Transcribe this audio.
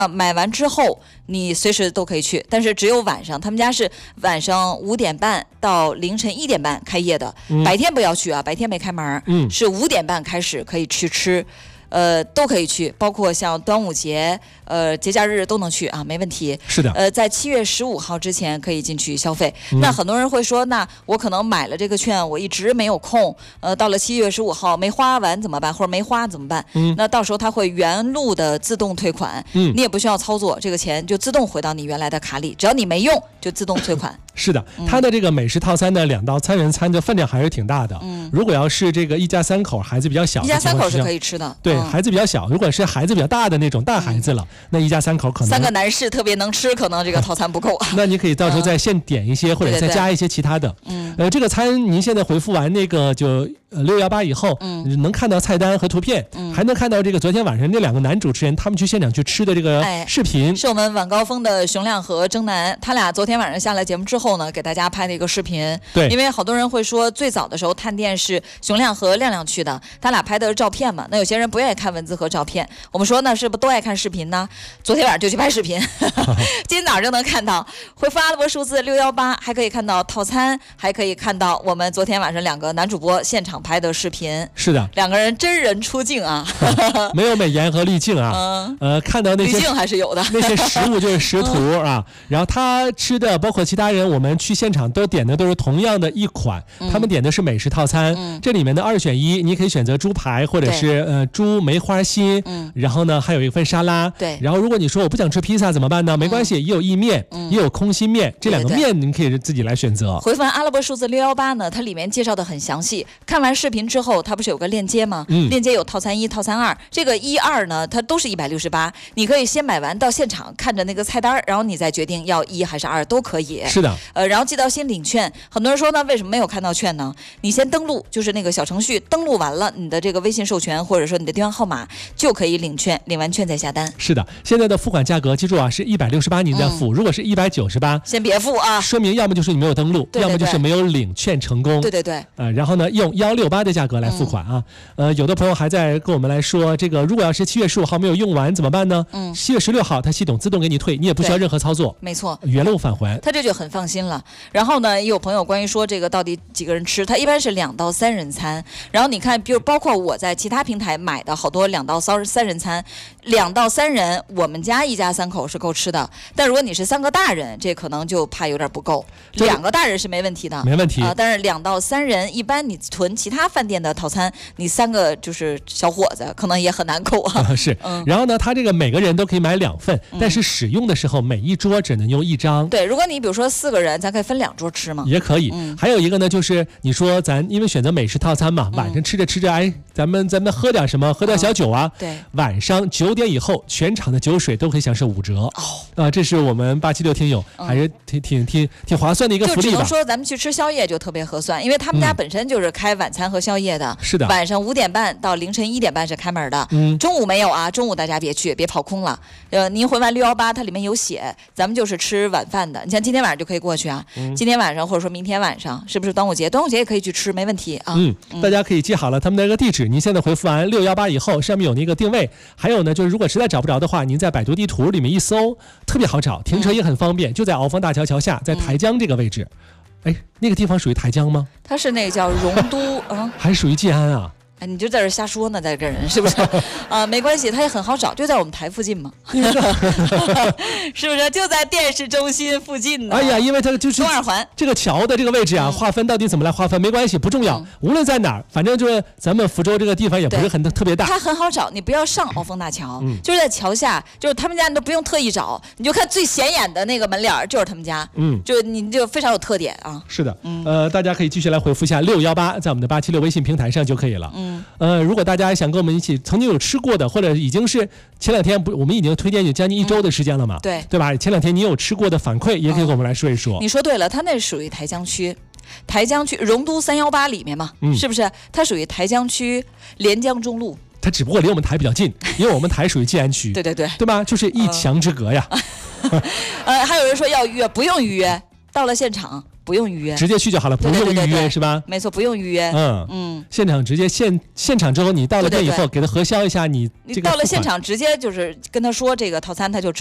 买完之后你随时都可以去，但是只有晚上，他们家是晚上5点半到凌晨1点半开业的，白天不要去啊，白天没开门，是5点半开始可以去吃。都可以去，包括像端午节、节假日都能去啊，没问题。 是的。 在7月15号之前可以进去消费。那很多人会说，那我可能买了这个券，我一直没有空，到了7月15号没花完怎么办？或者没花怎么办？那到时候它会原路的自动退款，你也不需要操作，这个钱就自动回到你原来的卡里，只要你没用就自动退款。 是的，它的这个美食套餐的2到3人餐的分量还是挺大的。如果要是这个一家3口，孩子比较小， 一家3口是可以吃的。 对，孩子比较小，如果是孩子比较大的那种大孩子了，那一家3口可能 3个男士特别能吃，可能这个套餐不够。 那你可以到时候再现点一些，或者再加一些其他的。这个餐您现在回复完那个就618以后，能看到菜单和图片，还能看到这个昨天晚上那2个男主持人他们去现场去吃的这个视频， 是我们晚高峰的熊亮和征南，他俩昨天晚上下来节目之后呢，给大家拍的一个视频。 对， 因为好多人会说，最早的时候探店是熊亮和亮亮去的，他俩拍的是照片嘛，那有些人不愿意看文字和照片，我们说呢，是不是都爱看视频呢？昨天晚上就去拍视频，今天早上就能看到，回复阿拉伯数字618，还可以看到套餐，还可以看到我们昨天晚上2个男主播现场拍的视频。 是的 ，2个人真人出镜啊， 没有美颜和滤镜啊，看到那些滤镜还是有的， 那些食物就是食图啊，然后他吃的包括其他人，我们去现场都点的都是同样的一款，他们点的是美食套餐，这里面的2选1，你可以选择猪排或者是猪梅花心，然后呢还有一份沙拉， 对， 然后如果你说我不想吃披萨怎么办呢？没关系，也有意面，也有空心面，这2个面您可以自己来选择。 回复阿拉伯数字618呢，它里面介绍的很详细，看完视频之后，它不是有个链接吗？链接有套餐1、套餐2，这个1、2呢，它都是168，你可以先买完到现场看着那个菜单，然后你再决定要1还是2都可以。 是的， 然后记到先领券。很多人说呢，为什么没有看到券呢？你先登录，就是那个小程序登录完了，你的这个微信授权或者说你的电话号码就可以领券，领完券再下单。 是的，现在的付款价格记住啊，是168您再付，如果是198， 先别付啊， 说明要么就是你没有登录，要么就是没有领券成功。 对对对， 然后呢，用168的价格来付款啊。有的朋友还在跟我们来说，这个如果要是7月15号没有用完怎么办呢？7月16号它系统自动给你退，你也不需要任何操作， 没错， 原路返还， 他这就很放心了。然后呢，也有朋友关于说这个到底几个人吃，他一般是2到3人餐。然后你看，比如包括我在其他平台买的好多2到3人餐，2到3人，我们家一家3口是够吃的。但如果你是3个大人，这可能就怕有点不够。2个大人是没问题的， 没问题但是2到3人，一般你囤其他饭店的套餐，你3个就是小伙子，可能也很难够啊。 是，然后呢，他这个每个人都可以买2份，但是使用的时候每一桌只能用1张。 对，如果你比如说4个人，咱可以分2桌吃吗？ 也可以。还有一个呢，就是你说咱因为选择美食套餐嘛，晚上吃着吃着，哎，咱们喝点什么？喝点小酒啊。 对， 晚上9点以后，全场的酒水都可以享受5折。这是我们876听友还是挺划算的一个福利吧。 就只能说咱们去吃宵夜就特别合算，因为他们家本身就是开晚餐和宵夜的。 是的， 晚上5点半到凌晨1点半是开门的。中午没有啊，中午大家别去，别跑空了。您回完618，它里面有写，咱们就是吃晚饭的。你像今天晚上就可以过去啊，今天晚上或者说明天晚上，是不是端午节？端午节也可以去吃，没问题啊。 大家可以记好了他们那个地址。您现在回复完618以后，上面有那个定位，还有呢，就是如果实在找不着的话，您在百度地图里面一搜，特别好找，停车也很方便，就在鳌峰大桥桥下，在台江这个位置。那个地方属于台江吗？ 它是那个叫荣都还属于静安啊。 你就在这瞎说呢，在跟人是不是？没关系，它也很好找，就在我们台附近嘛，是不是？就在电视中心附近呢。 哎呀，因为它就是东二环这个桥的这个位置啊，划分到底怎么来划分没关系，不重要，无论在哪儿，反正就是咱们福州这个地方也不是特别大， 它很好找，你不要上鳌峰大桥，就是在桥下，就是他们家你都不用特意找，你就看最显眼的那个门脸就是他们家，就你就非常有特点啊。 是的，大家可以继续来回复一下618，在我们的876微信平台上就可以了。如果大家想跟我们一起曾经有吃过的，或者已经是前2天我们已经推荐有将近1周的时间了嘛，对吧？前2天你有吃过的反馈也可以跟我们来说一说。 你说对了，它那属于台江区荣都318里面嘛，是不是？它属于台江区连江中路。 它只不过离我们台比较近，因为我们台属于静安区，对吧？就是一墙之隔呀。 还有人说要预约，不用预约，到了现场不用预约， 直接去就好了，不用预约是吧？ 没错，不用预约。 现场直接现场之后，你到了店以后，给他核销一下你这个。 你到了现场直接就是跟他说这个套餐，他就